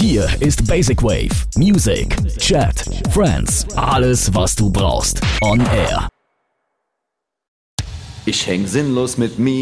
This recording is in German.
Hier ist Basic Wave. Music, Chat, Friends, alles was du brauchst. On Air. Ich häng sinnlos mit mir.